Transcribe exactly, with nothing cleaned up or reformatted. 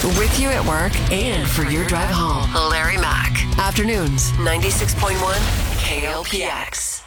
With you at work and for your drive home. Larry Mack. Afternoons, ninety-six point one K L P X.